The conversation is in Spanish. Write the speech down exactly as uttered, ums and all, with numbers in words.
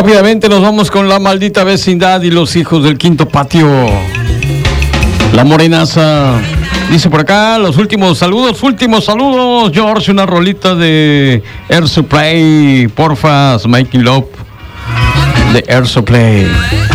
Rápidamente nos vamos con La Maldita Vecindad y Los Hijos del Quinto Patio. La Morenaza. Dice por acá, los últimos saludos, últimos saludos, George, una rolita de Air Supply, porfa, Making Love de Air Supply.